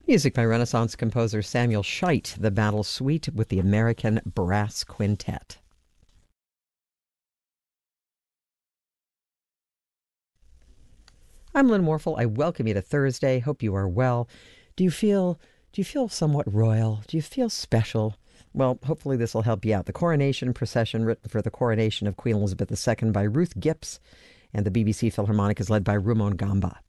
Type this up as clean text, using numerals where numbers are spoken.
Music by Renaissance composer Samuel Scheidt, the Battle Suite with the American Brass Quintet. I'm Lynn Morphle. I welcome you to Thursday. Hope you are well. Do you feel somewhat royal? Do you feel special? Well, hopefully this will help you out. The Coronation Procession, written for the coronation of Queen Elizabeth II by Ruth Gipps, and the BBC Philharmonic is led by Rumon Gamba.